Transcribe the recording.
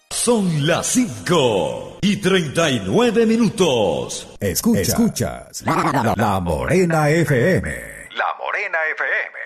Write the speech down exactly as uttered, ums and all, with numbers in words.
Son las cinco y treinta y nueve minutos. Escuchas, Escuchas la, la, la Morena F M. La Morena F M.